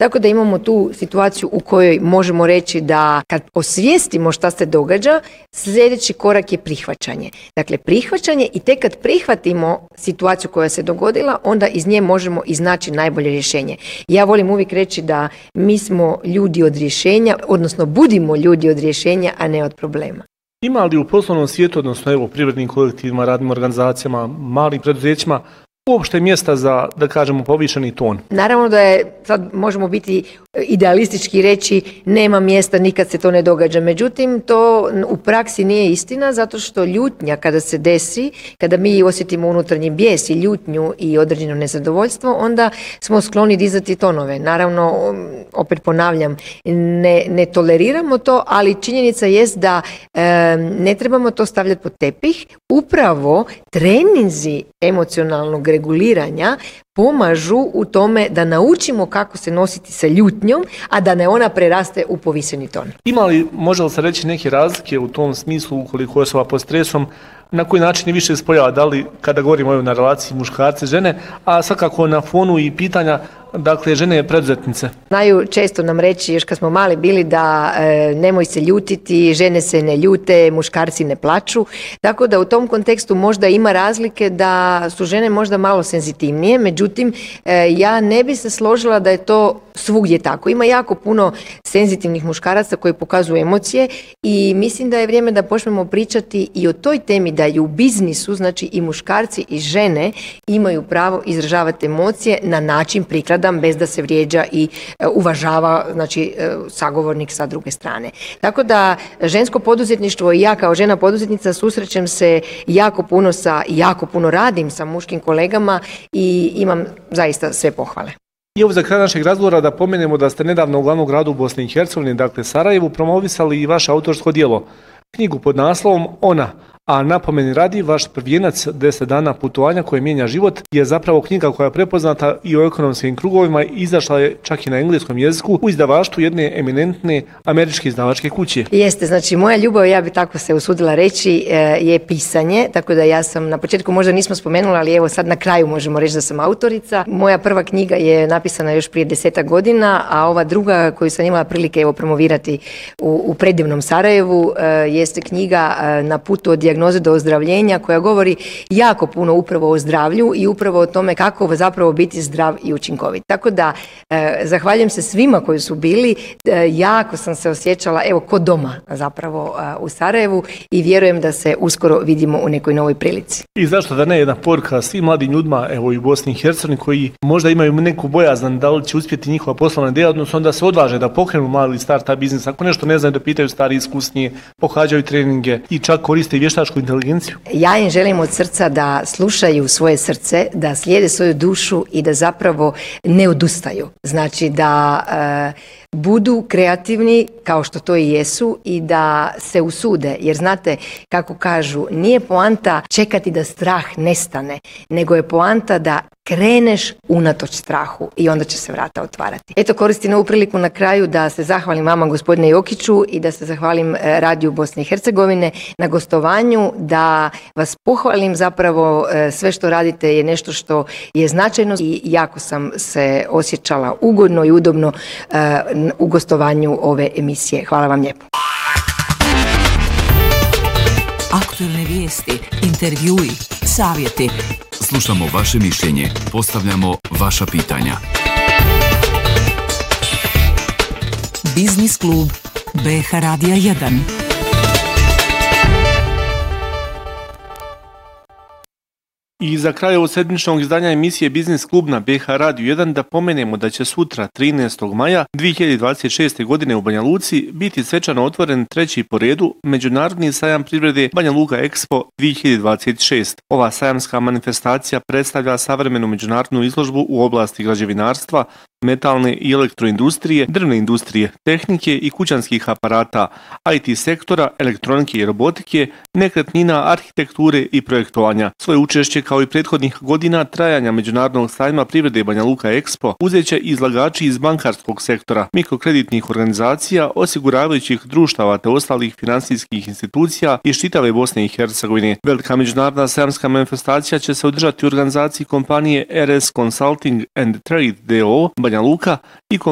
Tako da imamo tu situaciju u kojoj možemo reći da kad osvijestimo šta se događa, sljedeći korak je prihvaćanje. Dakle, prihvaćanje i tek kad prihvatimo situaciju koja se dogodila, onda iz nje možemo iznaći najbolje rješenje. Ja volim uvijek reći da mi smo ljudi od rješenja, odnosno budimo ljudi od rješenja, a ne od problema. Ima li u poslovnom svijetu, odnosno evo privrednim kolektivima, radnim organizacijama, malim preduzećima, uopšte mjesta za, da kažemo, povišeni ton? Naravno da je, sad možemo biti idealistički reći nema mjesta, nikad se to ne događa. Međutim, to u praksi nije istina, zato što ljutnja kada se desi, kada mi osjetimo unutarnji bijes i ljutnju i određeno nezadovoljstvo, onda smo skloni dizati tonove. Naravno, opet ponavljam, ne toleriramo to, ali činjenica jest da ne trebamo to stavljati pod tepih. Upravo treninzi emocionalnog reguliranja pomažu u tome da naučimo kako se nositi sa ljutnjom, a da ne ona preraste u poviseni ton. Ima li, može li se reći, neke razlike u tom smislu ukoliko je osoba pod stresom, na koji način je više spoljava, da li kada govorimo na relaciji muškarce, žene, a svakako na fonu i pitanja, dakle, žene preduzetnice? Znaju često nam reći, još kad smo mali bili, da nemoj se ljutiti, žene se ne ljute, muškarci ne plaču, tako da u tom kontekstu možda ima razlike da su žene možda malo senzitivnije, međutim, ja ne bi se složila da je to svugdje tako. Ima jako puno senzitivnih muškaraca koji pokazuju emocije i mislim da je vrijeme da počnemo pričati i o toj temi da i u biznisu, znači i muškarci i žene imaju pravo izražavati emocije na način prikladan, bez da se vrijeđa i uvažava, znači, sagovornik sa druge strane. Tako da žensko poduzetništvo i ja kao žena poduzetnica susrećem se jako puno radim sa muškim kolegama i imam zaista sve pohvale. I evo za kraj našeg razgovora da pomenemo da ste nedavno u glavnom gradu Bosne i Hercegovine, dakle Sarajevu, promovisali i vaše autorsko djelo, knjigu pod naslovom Ona. A napomeni radi, vaš prvijenac 10 dana putovanja koje mijenja život je zapravo knjiga koja je prepoznata i u ekonomskim krugovima, izašla je čak i na engleskom jeziku u izdavaštvu jedne eminentne američke izdavačke kuće. Jeste, znači moja ljubav, ja bi tako se usudila reći, je pisanje, tako da ja sam na početku možda nismo spomenula, ali evo sad na kraju možemo reći da sam autorica. Moja prva knjiga je napisana još prije 10 godina, a ova druga koju sam imala prilike evo promovirati u predivnom Sarajevu jeste knjiga Na putu od dijagnoze do ozdravljenja, koja govori jako puno upravo o zdravlju i upravo o tome kako zapravo biti zdrav i učinkovit. Tako da zahvaljujem se svima koji su bili, jako sam se osjećala evo ko doma zapravo u Sarajevu i vjerujem da se uskoro vidimo u nekoj novoj prilici. I zašto da ne jedna poruka svim mladim ljudima evo i u Bosni i Hercegovini koji možda imaju neku bojazan da li će uspjeti njihova poslovna djelatnost, onda se odvaže da pokrenu mali start-up biznis, ako nešto ne znaju da pitaju stari iskusnije, pohađaju treninge i čak koriste i vještačku inteligenciju. Ja im želim od srca da slušaju svoje srce, da slijede svoju dušu i da zapravo ne odustaju. Znači da budu kreativni kao što to i jesu i da se usude, jer znate kako kažu, nije poanta čekati da strah nestane, nego je poanta da kreneš unatoč strahu i onda će se vrata otvarati. Eto, koristim ovu priliku na kraju da se zahvalim vama, gospodine Jokiću, i da se zahvalim Radiju Bosne i Hercegovine na gostovanju, da vas pohvalim, zapravo sve što radite je nešto što je značajno i jako sam se osjećala ugodno i udobno u gostovanju ove emisije. Hvala vam lijepo. Aktualne vijesti, intervjui, savjeti. Slušamo vaše mišljenje, postavljamo vaša pitanja. Biznis klub BH Radija 1. I za kraj ovog sedmičnog izdanja emisije Biznis klub na BH Radiju 1 da pomenemo da će sutra 13. maja 2026. godine u Banja Luci biti svečano otvoren treći po redu Međunarodni sajam privrede Banja Luka Expo 2026. Ova sajamska manifestacija predstavlja savremenu međunarodnu izložbu u oblasti građevinarstva, metalne i elektroindustrije, drvne industrije, tehnike i kućanskih aparata, IT sektora, elektronike i robotike, nekretnina, arhitekture i projektovanja. Svoje učešće kao i prethodnih godina trajanja Međunarodnog sajma privrede Banja Luka Expo uzet će izlagači iz bankarskog sektora, mikrokreditnih organizacija, osiguravajućih društava te ostalih finansijskih institucija iz čitave Bosne i Hercegovine. Velika međunarodna sajamska manifestacija će se održati u organizaciji kompanije RS Consulting and Trade D.O. Banja Luka i